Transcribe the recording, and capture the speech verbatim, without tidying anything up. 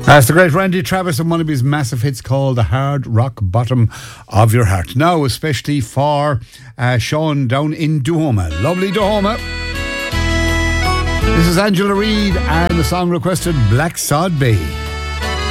That's the great Randy Travis and one of his massive hits called The Hard Rock Bottom of Your Heart. Now, especially for uh, Sean down in Duhoma. Lovely Duhoma. This is Angela Reid and the song requested Black Sod Bay.